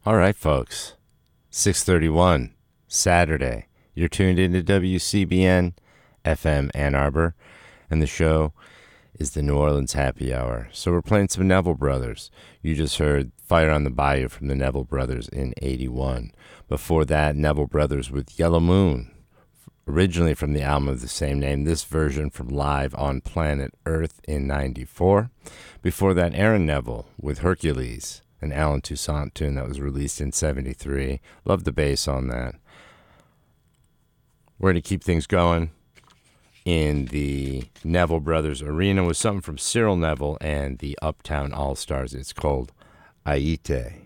All right, folks. 6:31, Saturday. You're tuned into WCBN FM Ann Arbor, and the show is the New Orleans Happy Hour. So we're playing some Neville Brothers. You just heard Fire on the Bayou from the Neville Brothers in 81. Before that, Neville Brothers with Yellow Moon, originally from the album of the same name, this version from Live on Planet Earth in 94. Before that, Aaron Neville with Hercules, an Alan Toussaint tune that was released in 73. Love the bass on that. We're going to keep things going in the Neville Brothers arena with something from Cyril Neville and the Uptown All-Stars. It's called Aite.